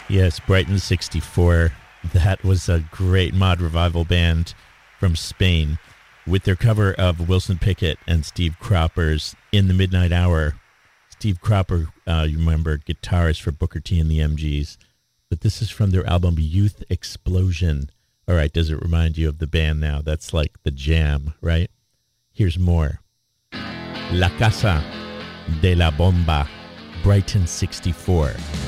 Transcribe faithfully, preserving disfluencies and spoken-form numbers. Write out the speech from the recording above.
Yes, Brighton sixty-four. That was a great mod revival band from Spain with their cover of Wilson Pickett and Steve Cropper's In the Midnight Hour. Steve Cropper, uh, you remember, guitarist for Booker T and the M Gs. But this is from their album Youth Explosion. All right, does it remind you of the band now? That's like the jam, right? Here's more. La Casa de la Bomba, Brighton sixty-four.